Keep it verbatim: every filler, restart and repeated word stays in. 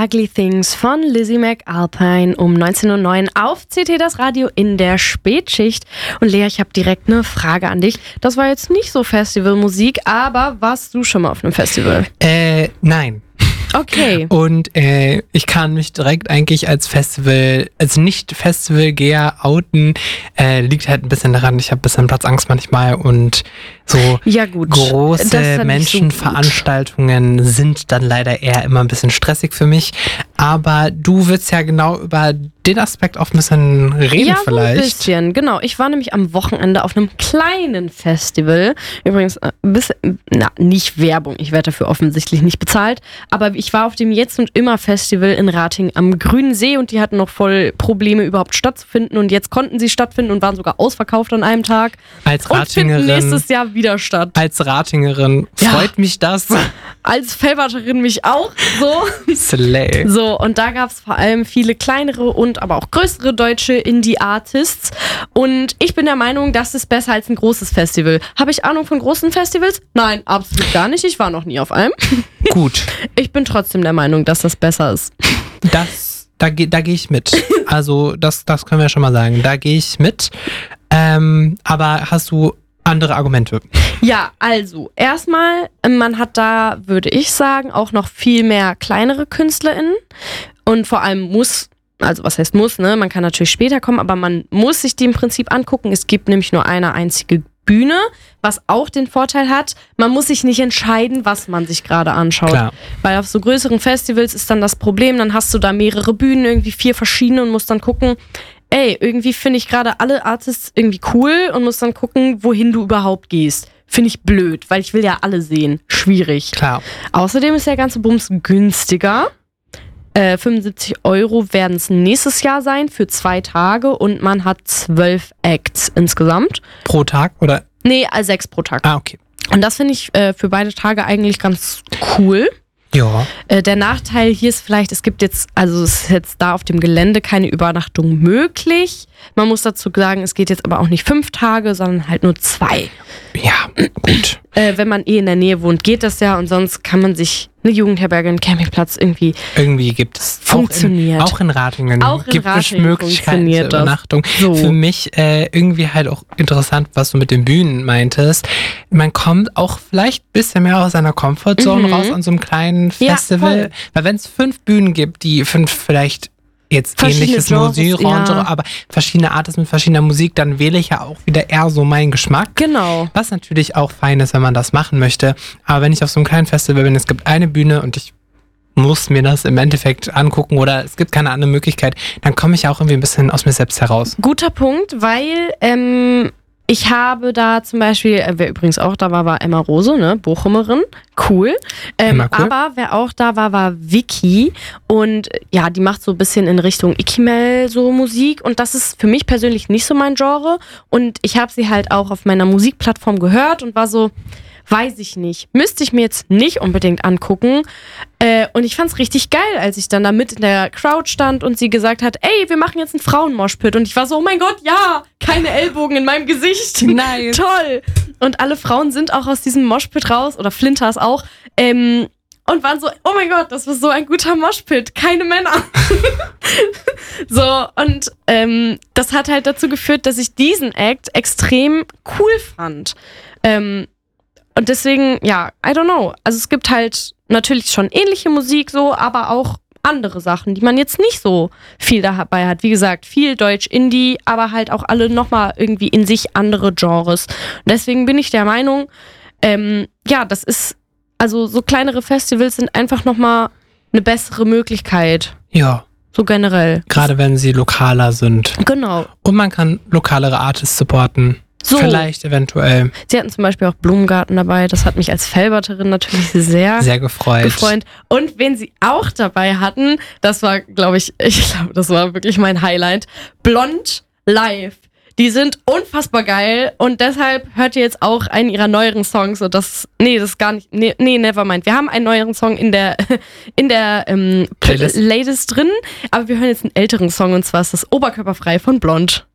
Ugly Things von Lizzie McAlpine um neunzehn Uhr neun auf C T das Radio in der Spätschicht. Und Lea, ich habe direkt eine Frage an dich. Das war jetzt nicht so Festivalmusik, aber warst du schon mal auf einem Festival? Äh, nein. Okay. Und äh, ich kann mich direkt eigentlich als Festival, als Nicht-Festivalgeher outen. Äh, liegt halt ein bisschen daran, ich habe ein bisschen Platzangst manchmal und so ja, gut. große Menschenveranstaltungen so sind dann leider eher immer ein bisschen stressig für mich. Aber du willst ja genau über den Aspekt auch ein bisschen reden ja, vielleicht. Ja, ein bisschen, genau. Ich war nämlich am Wochenende auf einem kleinen Festival. Übrigens, ein bisschen, na, nicht Werbung, ich werde dafür offensichtlich nicht bezahlt. Aber ich war auf dem Jetzt und Immer Festival in Ratingen am Grünen See und die hatten noch voll Probleme überhaupt stattzufinden. Und jetzt konnten sie stattfinden und waren sogar ausverkauft an einem Tag. Als Und Ratingerin. finden nächstes Jahr wieder statt. Als Ratingerin ja. freut mich das. Als Felberterin mich auch. So. Slay. So, und da gab es vor allem viele kleinere und aber auch größere deutsche Indie-Artists. Und ich bin der Meinung, das ist besser als ein großes Festival. Habe ich Ahnung von großen Festivals? Nein, absolut gar nicht. Ich war noch nie auf einem. Gut. Ich bin trotzdem der Meinung, dass das besser ist. Das, da, da gehe ich mit. Also, das, das können wir schon mal sagen. Da gehe ich mit. Ähm, aber hast du andere Argumente? Ja, also erstmal, man hat da, würde ich sagen, auch noch viel mehr kleinere KünstlerInnen und vor allem muss, also was heißt muss, ne? Man kann natürlich später kommen, aber man muss sich die im Prinzip angucken. Es gibt nämlich nur eine einzige Bühne, was auch den Vorteil hat, man muss sich nicht entscheiden, was man sich gerade anschaut. Klar. Weil auf so größeren Festivals ist dann das Problem, dann hast du da mehrere Bühnen, irgendwie vier verschiedene und musst dann gucken, ey, irgendwie finde ich gerade alle Artists irgendwie cool und muss dann gucken, wohin du überhaupt gehst. Finde ich blöd, weil ich will ja alle sehen. Schwierig. Klar. Außerdem ist der ganze Bums günstiger. Äh, fünfundsiebzig Euro werden es nächstes Jahr sein für zwei Tage und man hat zwölf Acts insgesamt. Pro Tag oder? Nee, also sechs pro Tag. Ah, okay. Und das finde ich äh, für beide Tage eigentlich ganz cool. Ja. Äh, der Nachteil hier ist vielleicht, es gibt jetzt, also es ist jetzt da auf dem Gelände keine Übernachtung möglich. Man muss dazu sagen, es geht jetzt aber auch nicht fünf Tage, sondern halt nur zwei. Ja, gut. Äh, wenn man eh in der Nähe wohnt, geht das ja und sonst kann man sich eine Jugendherberge, einen Campingplatz irgendwie. Irgendwie gibt es. Funktioniert. Auch in, auch in Ratingen auch in gibt Ratingen es Möglichkeiten zur Übernachtung. So. Für mich äh, irgendwie halt auch interessant, was du mit den Bühnen meintest. Man kommt auch vielleicht ein bisschen mehr aus seiner Comfortzone Mhm. raus an so einem kleinen Festival. Ja, weil wenn es fünf Bühnen gibt, die fünf vielleicht jetzt Verschiedene ähnliches Genres, Musikgenre, ja. aber verschiedene Artists mit verschiedener Musik, dann wähle ich ja auch wieder eher so meinen Geschmack. Genau. Was natürlich auch fein ist, wenn man das machen möchte. Aber wenn ich auf so einem kleinen Festival bin, es gibt eine Bühne und ich muss mir das im Endeffekt angucken oder es gibt keine andere Möglichkeit, dann komme ich auch irgendwie ein bisschen aus mir selbst heraus. Guter Punkt, weil ähm, ich habe da zum Beispiel, äh, wer übrigens auch da war, war Emma Rose, ne, Bochumerin, cool. Ähm, Emma, cool. Aber wer auch da war, war Vicky und ja, die macht so ein bisschen in Richtung Ikimel so Musik und das ist für mich persönlich nicht so mein Genre und ich habe sie halt auch auf meiner Musikplattform gehört und war so, weiß ich nicht, müsste ich mir jetzt nicht unbedingt angucken. Äh, und ich fand's richtig geil, als ich dann da mit in der Crowd stand und sie gesagt hat, ey, wir machen jetzt einen Frauenmoshpit. Und ich war so, oh mein Gott, ja, keine Ellbogen in meinem Gesicht. Nice. Toll. Und alle Frauen sind auch aus diesem Moshpit raus, oder Flinters auch, ähm, und waren so, oh mein Gott, das war so ein guter Moshpit, keine Männer. So, und ähm, das hat halt dazu geführt, dass ich diesen Act extrem cool fand. Ähm, Und deswegen, ja, I don't know. Also es gibt halt natürlich schon ähnliche Musik so, aber auch andere Sachen, die man jetzt nicht so viel dabei hat. Wie gesagt, viel Deutsch, Indie, aber halt auch alle nochmal irgendwie in sich andere Genres. Und deswegen bin ich der Meinung, ähm, ja, das ist, also so kleinere Festivals sind einfach nochmal eine bessere Möglichkeit. Ja. So generell. Gerade wenn sie lokaler sind. Genau. Und man kann lokalere Artists supporten. So. Vielleicht eventuell. Sie hatten zum Beispiel auch Blumengarten dabei. Das hat mich als Felberterin natürlich sehr, Sehr gefreut. gefreut. Und wen sie auch dabei hatten, das war, glaube ich, ich glaube, das war wirklich mein Highlight. Blond live. Die sind unfassbar geil und deshalb hört ihr jetzt auch einen ihrer neueren Songs und das, nee, das ist gar nicht, nee, nee, nevermind. Wir haben einen neueren Song in der, in der ähm, Playlist. Playlist drin, aber wir hören jetzt einen älteren Song und zwar ist das Oberkörperfrei von Blond.